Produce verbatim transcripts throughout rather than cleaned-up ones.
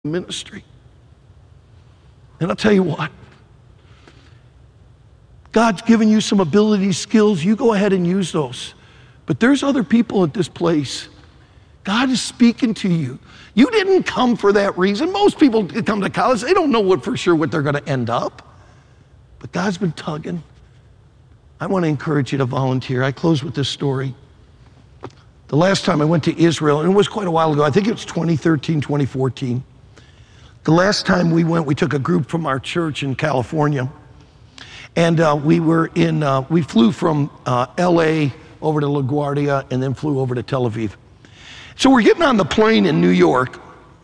ministry. And I'll tell you what, God's given you some abilities, skills, you go ahead and use those. But there's other people at this place. God is speaking to you. You didn't come for that reason. Most people come to college, they don't know what for sure what they're gonna end up. But God's been tugging. I wanna encourage you to volunteer. I close with this story. The last time I went to Israel, and it was quite a while ago, I think it was twenty thirteen, twenty fourteen. The last time we went, we took a group from our church in California, and uh, we were in, uh, we flew from uh, L A over to LaGuardia and then flew over to Tel Aviv. So we're getting on the plane in New York,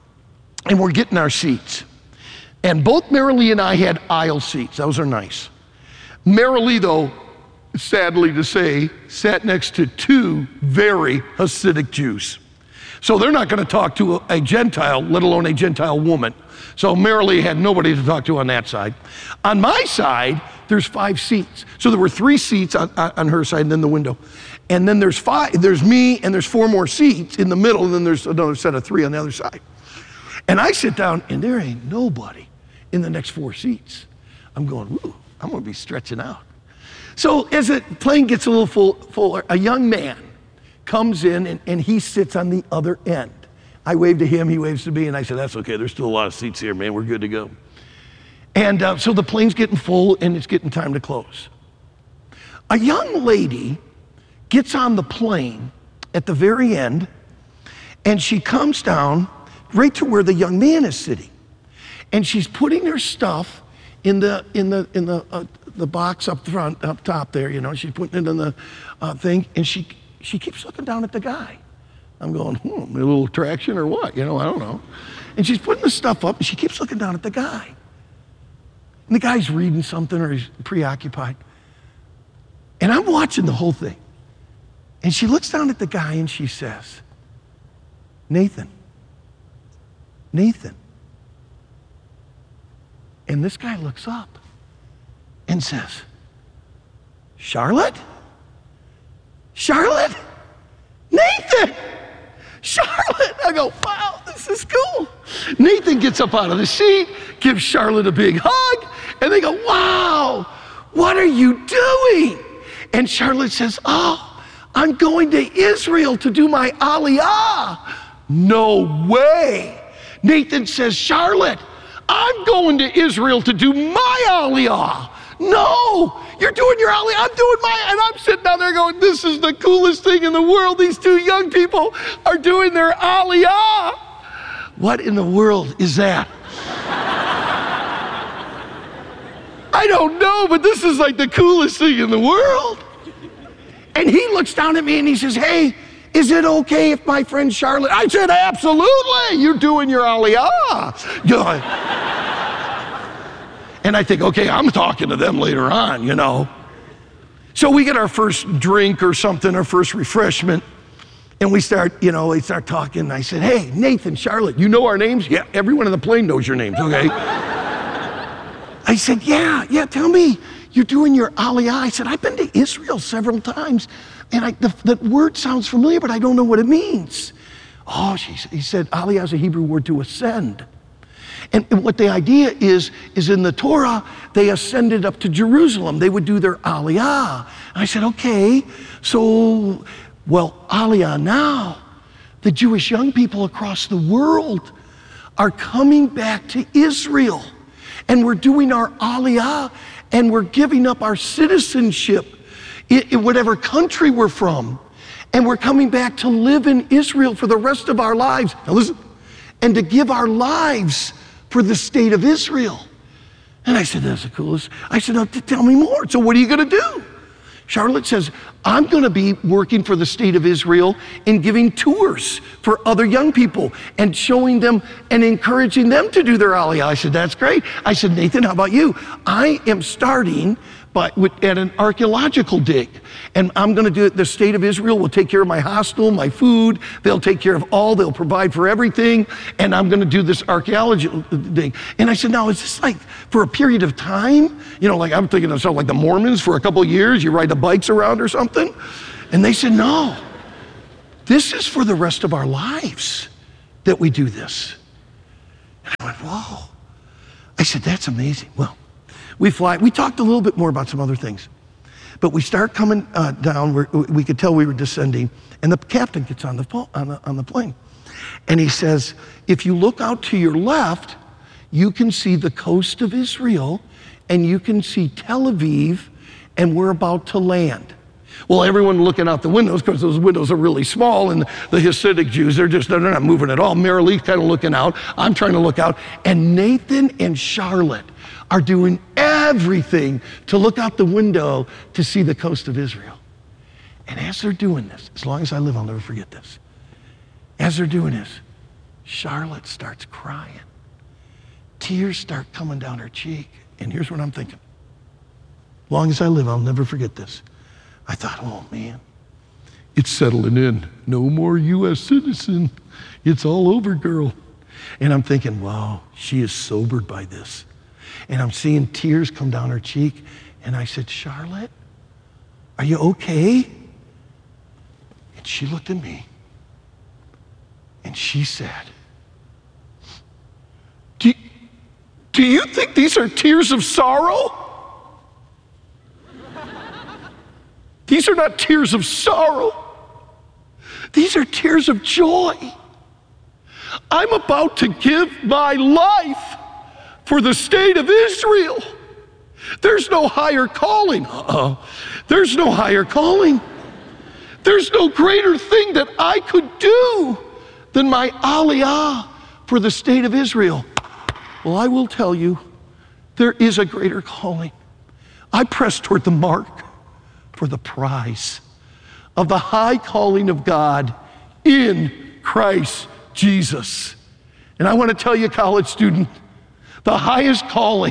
and we're getting our seats. And both Marilee and I had aisle seats. Those are nice. Marilee, though, sadly to say, sat next to two very Hasidic Jews. So they're not going to talk to a, a Gentile, let alone a Gentile woman. So Marilee had nobody to talk to on that side. On my side, there's five seats. So there were three seats on, on her side and then the window. And then there's five, there's me and there's four more seats in the middle, and then there's another set of three on the other side. And I sit down and there ain't nobody in the next four seats. I'm going, ooh, I'm going to be stretching out. So as the plane gets a little full, fuller, a young man comes in and, and he sits on the other end. I wave to him, he waves to me, and I said, that's okay, there's still a lot of seats here, man, we're good to go. And uh, so the plane's getting full and it's getting time to close. A young lady gets on the plane at the very end, and she comes down right to where the young man is sitting. And she's putting her stuff in the, in the, in the, uh, the box up front, up top there, you know, she's putting it in the uh, thing, and she, she keeps looking down at the guy. I'm going, hmm, a little attraction or what? You know, I don't know. And she's putting the stuff up, and she keeps looking down at the guy. And the guy's reading something or he's preoccupied. And I'm watching the whole thing. And she looks down at the guy and she says, Nathan, Nathan. And this guy looks up and says, Charlotte? Charlotte? Nathan! Charlotte! I go, wow, this is cool. Nathan gets up out of the seat, gives Charlotte a big hug, and they go, wow, what are you doing? And Charlotte says, oh, I'm going to Israel to do my Aliyah. No way. Nathan says, Charlotte, I'm going to Israel to do my Aliyah. No, you're doing your Aliyah, I'm doing my, and I'm sitting down there going, this is the coolest thing in the world. These two young people are doing their Aliyah. What in the world is that? I don't know, but this is like the coolest thing in the world. And he looks down at me and he says, hey, is it okay if my friend Charlotte? I said, absolutely, you're doing your Aliyah. You know, and I think, okay, I'm talking to them later on, you know. So we get our first drink or something, our first refreshment, and we start, you know, we start talking. And I said, hey, Nathan, Charlotte, you know our names? Yeah, everyone in the plane knows your names, okay? I said, yeah, yeah, tell me, you're doing your Aliyah. I said, I've been to Israel several times, and I, the, the word sounds familiar, but I don't know what it means. Oh, she, he said, Aliyah is a Hebrew word to ascend. And what the idea is, is in the Torah, they ascended up to Jerusalem. They would do their Aliyah. And I said, okay, so, well, Aliyah now, the Jewish young people across the world are coming back to Israel. And we're doing our Aliyah, and we're giving up our citizenship in, in whatever country we're from. And we're coming back to live in Israel for the rest of our lives. Now listen, and to give our lives for the state of Israel. And I said, that's the coolest. I said, now tell me more. So what are you going to do? Charlotte says, I'm going to be working for the state of Israel and giving tours for other young people and showing them and encouraging them to do their Aliyah. I said, that's great. I said, Nathan, how about you? I am starting by, with, at an archaeological dig. And I'm going to do it. The state of Israel will take care of my hostel, my food. They'll take care of all. They'll provide for everything. And I'm going to do this archaeological dig. And I said, now, is this like for a period of time? You know, like I'm thinking of something like the Mormons for a couple of years. You ride the bikes around or something. And they said, no, this is for the rest of our lives that we do this. And I went, whoa. I said, that's amazing. Well, we fly. We talked a little bit more about some other things. But we start coming uh, down. We're, we could tell we were descending. And the captain gets on the, on, the, on the plane. And he says, if you look out to your left, you can see the coast of Israel, and you can see Tel Aviv, and we're about to land. Well, everyone looking out the windows, because those windows are really small, and the Hasidic Jews, they're just, they're not moving at all. Marilee's kind of looking out. I'm trying to look out. And Nathan and Charlotte are doing everything to look out the window to see the coast of Israel. And as they're doing this, as long as I live, I'll never forget this. As they're doing this, Charlotte starts crying. Tears start coming down her cheek. And here's what I'm thinking. As long as I live, I'll never forget this. I thought, oh man, it's settling in. No more U S citizen. It's all over, girl. And I'm thinking, wow, she is sobered by this. And I'm seeing tears come down her cheek. And I said, Charlotte, are you okay? And she looked at me. And she said, do, do you think these are tears of sorrow? These are not tears of sorrow. These are tears of joy. I'm about to give my life for the state of Israel. There's no higher calling. Uh-uh. There's no higher calling. There's no greater thing that I could do than my aliyah for the state of Israel. Well, I will tell you, there is a greater calling. I press toward the mark for the prize of the high calling of God in Christ Jesus. And I want to tell you, college student, the highest calling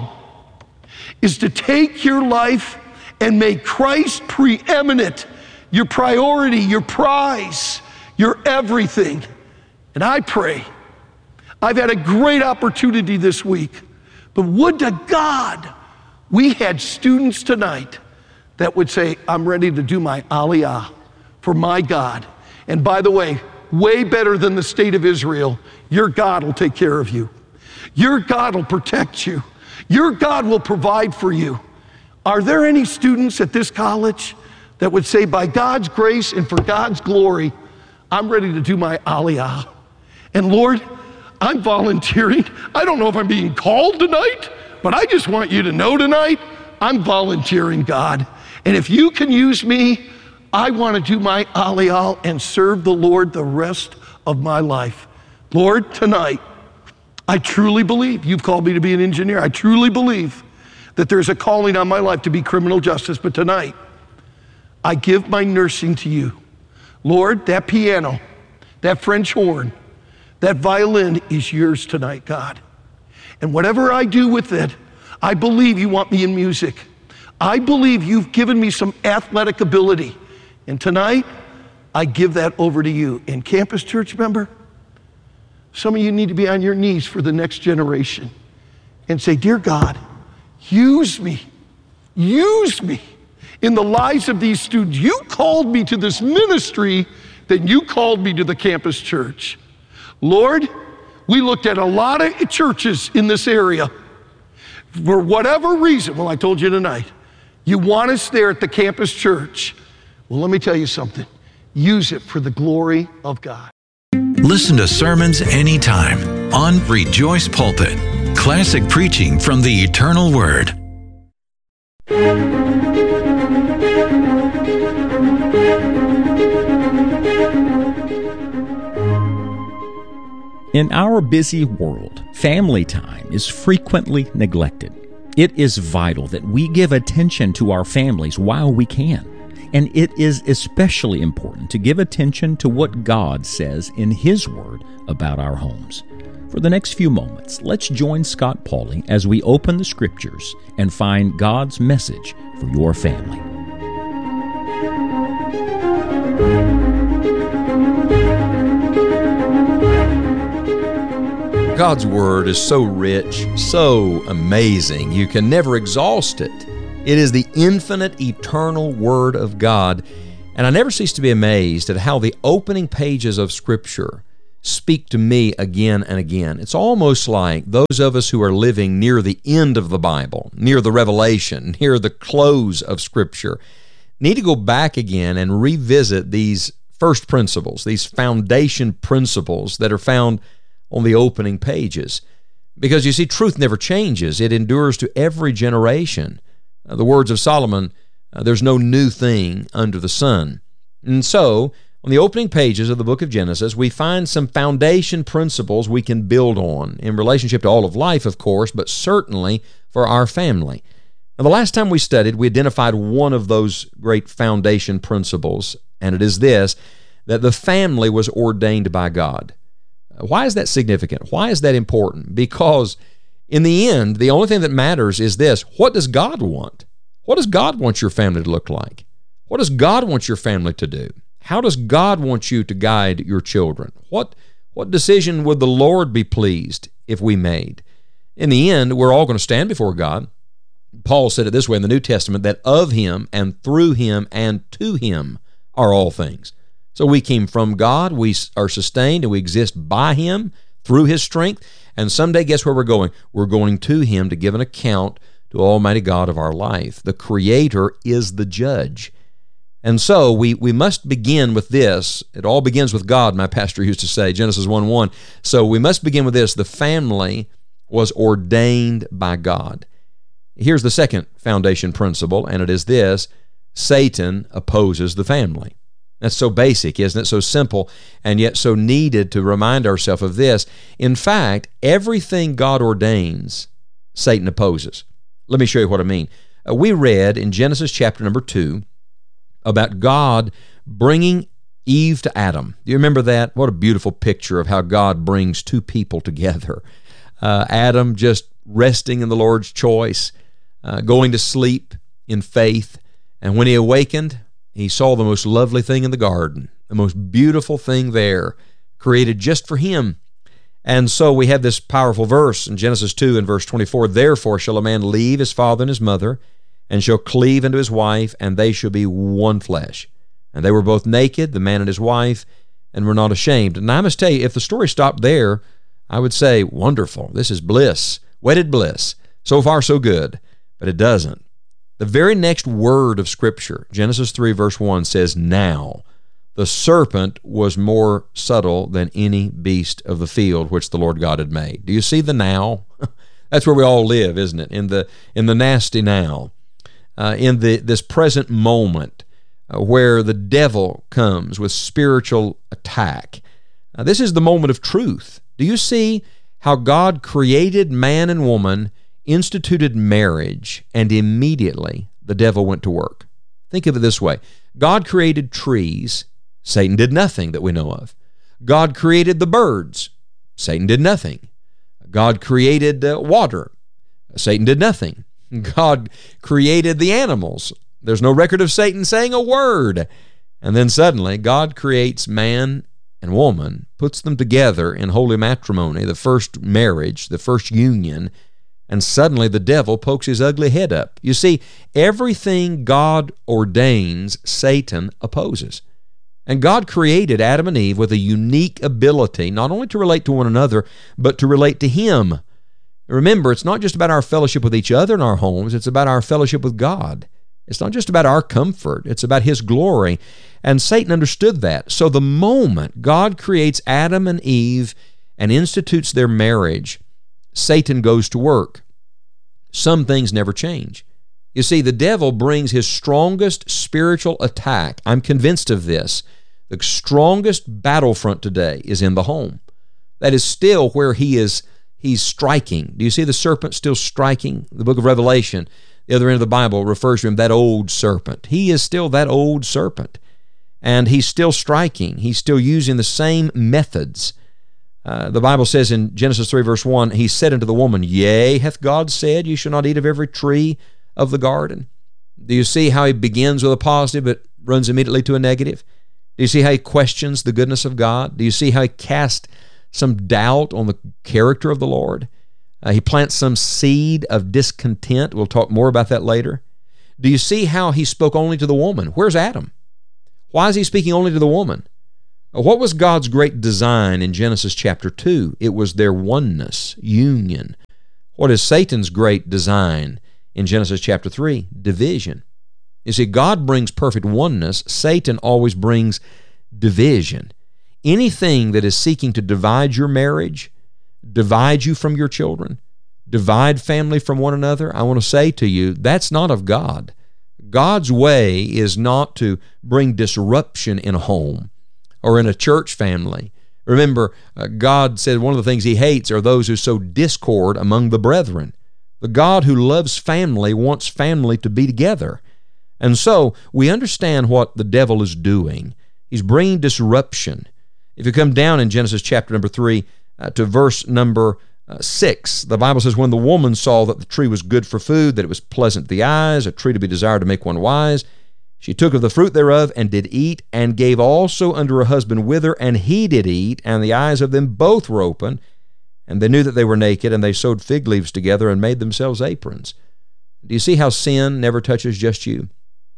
is to take your life and make Christ preeminent, your priority, your prize, your everything. And I pray, I've had a great opportunity this week, but would to God we had students tonight that would say, I'm ready to do my aliyah for my God. And by the way, way better than the state of Israel, your God will take care of you. Your God will protect you. Your God will provide for you. Are there any students at this college that would say, by God's grace and for God's glory, I'm ready to do my aliyah? And Lord, I'm volunteering. I don't know if I'm being called tonight, but I just want you to know tonight, I'm volunteering, God. And if you can use me, I want to do my aliyah and serve the Lord the rest of my life. Lord, tonight, I truly believe you've called me to be an engineer. I truly believe that there's a calling on my life to be criminal justice. But tonight, I give my nursing to you. Lord, that piano, that French horn, that violin is yours tonight, God. And whatever I do with it, I believe you want me in music. I believe you've given me some athletic ability. And tonight, I give that over to you. And Campus Church member, some of you need to be on your knees for the next generation and say, dear God, use me, use me in the lives of these students. You called me to this ministry, then you called me to the Campus Church. Lord, we looked at a lot of churches in this area. For whatever reason, well, I told you tonight, you want us there at the Campus Church. Well, let me tell you something. Use it for the glory of God. Listen to sermons anytime on Rejoice Pulpit. Classic preaching from the eternal Word. In our busy world, family time is frequently neglected. It is vital that we give attention to our families while we can. And it is especially important to give attention to what God says in His Word about our homes. For the next few moments, let's join Scott Pauley as we open the Scriptures and find God's message for your family. God's Word is so rich, so amazing, you can never exhaust it. It is the infinite, eternal Word of God, and I never cease to be amazed at how the opening pages of Scripture speak to me again and again. It's almost like those of us who are living near the end of the Bible, near the Revelation, near the close of Scripture, need to go back again and revisit these first principles, these foundation principles that are found on the opening pages. Because you see, truth never changes. It endures to every generation. Uh, the words of Solomon, uh, there's no new thing under the sun. And so, on the opening pages of the book of Genesis, we find some foundation principles we can build on in relationship to all of life, of course, but certainly for our family. Now, the last time we studied, we identified one of those great foundation principles, and it is this, that the family was ordained by God. Why is that significant? Why is that important? Because in the end, the only thing that matters is this: what does God want? What does God want your family to look like? What does God want your family to do? How does God want you to guide your children? What, what decision would the Lord be pleased if we made? In the end, we're all going to stand before God. Paul said it this way in the New Testament, that of Him and through Him and to Him are all things. So we came from God, we are sustained, and we exist by Him through His strength. And someday, guess where we're going? We're going to Him to give an account to Almighty God of our life. The Creator is the judge. And so we, we must begin with this. It all begins with God, my pastor used to say, Genesis one one. So we must begin with this. The family was ordained by God. Here's the second foundation principle, and it is this: Satan opposes the family. That's so basic, isn't it? So simple, and yet so needed to remind ourselves of this. In fact, everything God ordains, Satan opposes. Let me show you what I mean. Uh, we read in Genesis chapter number two about God bringing Eve to Adam. Do you remember that? What a beautiful picture of how God brings two people together. Uh, Adam just resting in the Lord's choice, uh, going to sleep in faith, and when he awakened, he saw the most lovely thing in the garden, the most beautiful thing there, created just for him. And so we have this powerful verse in Genesis two and verse twenty-four, "Therefore shall a man leave his father and his mother, and shall cleave unto his wife, and they shall be one flesh. And they were both naked, the man and his wife, and were not ashamed." And I must tell you, if the story stopped there, I would say, wonderful, this is bliss, wedded bliss. So far, so good. But it doesn't. The very next word of Scripture, Genesis three, verse one, says, "Now the serpent was more subtle than any beast of the field which the Lord God had made." Do you see the now? That's where we all live, isn't it? In the, in the nasty now. Uh, in the this present moment uh, where the devil comes with spiritual attack. Uh, this is the moment of truth. Do you see how God created man and woman, instituted marriage, and immediately the devil went to work? Think of it this way. God created trees. Satan did nothing that we know of. God created the birds. Satan did nothing. God created uh, water. Satan did nothing. God created the animals. There's no record of Satan saying a word. And then suddenly, God creates man and woman, puts them together in holy matrimony, the first marriage, the first union, and suddenly the devil pokes his ugly head up. You see, everything God ordains, Satan opposes. And God created Adam and Eve with a unique ability not only to relate to one another, but to relate to Him. Remember, it's not just about our fellowship with each other in our homes, it's about our fellowship with God. It's not just about our comfort, it's about His glory. And Satan understood that. So the moment God creates Adam and Eve and institutes their marriage, Satan goes to work. Some things never change. You see, the devil brings his strongest spiritual attack. I'm convinced of this. The strongest battlefront today is in the home. That is still where he is He's striking. Do you see the serpent still striking? The book of Revelation, the other end of the Bible, refers to him, that old serpent. He is still that old serpent. And he's still striking. He's still using the same methods. Uh, the Bible says in Genesis three, verse one, "He said unto the woman, Yea, hath God said, Ye shall not eat of every tree of the garden?" Do you see how he begins with a positive but runs immediately to a negative? Do you see how he questions the goodness of God? Do you see how he casts some doubt on the character of the Lord? Uh, he plants some seed of discontent. We'll talk more about that later. Do you see how he spoke only to the woman? Where's Adam? Why is he speaking only to the woman? What was God's great design in Genesis chapter two? It was their oneness, union. What is Satan's great design in Genesis chapter three? Division. You see, God brings perfect oneness. Satan always brings division. Anything that is seeking to divide your marriage, divide you from your children, divide family from one another, I want to say to you, that's not of God. God's way is not to bring disruption in a home or in a church family. Remember, uh, God said one of the things He hates are those who sow discord among the brethren. The God who loves family wants family to be together. And so we understand what the devil is doing. He's bringing disruption. If you come down in Genesis chapter number three uh, to verse number uh, six, the Bible says, when the woman saw that the tree was good for food, that it was pleasant to the eyes, a tree to be desired to make one wise, she took of the fruit thereof and did eat, and gave also unto her husband with her, and he did eat, and the eyes of them both were open, and they knew that they were naked, and they sewed fig leaves together and made themselves aprons. Do you see how sin never touches just you?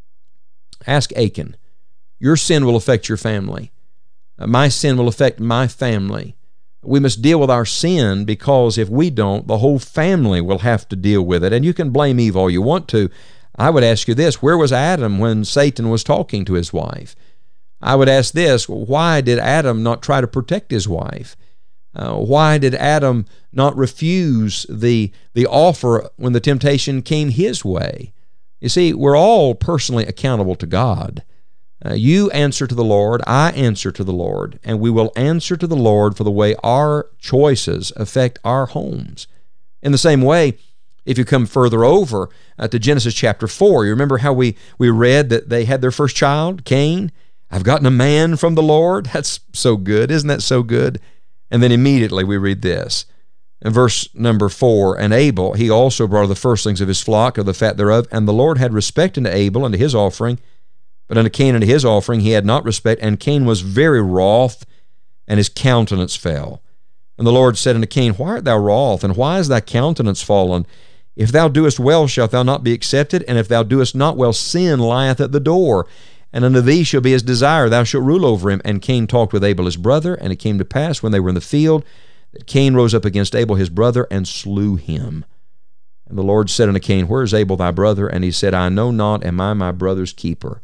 Ask Achan. Your sin will affect your family. Uh, my sin will affect my family. We must deal with our sin, because if we don't, the whole family will have to deal with it. And you can blame Eve all you want to. I would ask you this, where was Adam when Satan was talking to his wife? I would ask this, why did Adam not try to protect his wife? Uh, why did Adam not refuse the, the offer when the temptation came his way? You see, we're all personally accountable to God. Uh, you answer to the Lord, I answer to the Lord, and we will answer to the Lord for the way our choices affect our homes. In the same way, if you come further over uh, to Genesis chapter four, you remember how we, we read that they had their first child, Cain? I've gotten a man from the Lord. That's so good. Isn't that so good? And then immediately we read this. In verse number four, and Abel, he also brought of the firstlings of his flock, of the fat thereof, and the Lord had respect unto Abel and to his offering, but unto Cain and to his offering he had not respect, and Cain was very wroth, and his countenance fell. And the Lord said unto Cain, why art thou wroth, and why is thy countenance fallen? If thou doest well, shalt thou not be accepted? And if thou doest not well, sin lieth at the door. And unto thee shall be his desire, thou shalt rule over him. And Cain talked with Abel his brother, and it came to pass, when they were in the field, that Cain rose up against Abel his brother, and slew him. And the Lord said unto Cain, where is Abel thy brother? And he said, I know not, am I my brother's keeper?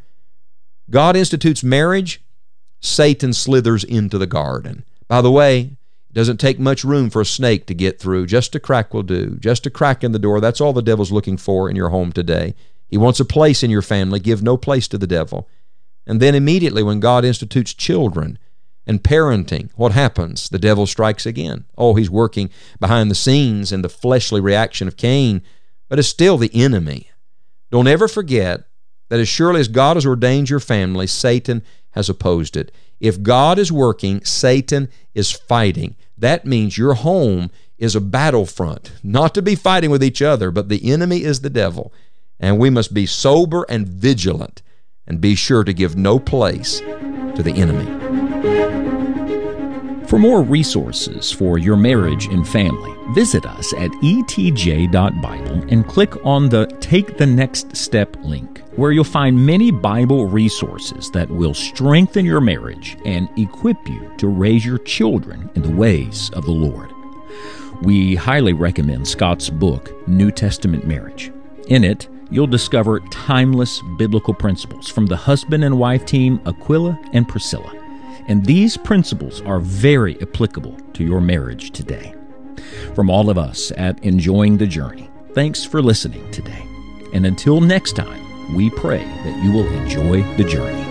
God institutes marriage, Satan slithers into the garden. By the way, it doesn't take much room for a snake to get through. Just a crack will do. Just a crack in the door. That's all the devil's looking for in your home today. He wants a place in your family. Give no place to the devil. And then immediately when God institutes children and parenting, what happens? The devil strikes again. Oh, he's working behind the scenes in the fleshly reaction of Cain, but it's still the enemy. Don't ever forget that as surely as God has ordained your family, Satan has opposed it. If God is working, Satan is fighting. That means your home is a battlefront, not to be fighting with each other, but the enemy is the devil. And we must be sober and vigilant and be sure to give no place to the enemy. For more resources for your marriage and family, visit us at e t j dot bible and click on the Take the Next Step link, where you'll find many Bible resources that will strengthen your marriage and equip you to raise your children in the ways of the Lord. We highly recommend Scott's book, New Testament Marriage. In it, you'll discover timeless biblical principles from the husband and wife team Aquila and Priscilla. And these principles are very applicable to your marriage today. From all of us at Enjoying the Journey, thanks for listening today. And until next time, we pray that you will enjoy the journey.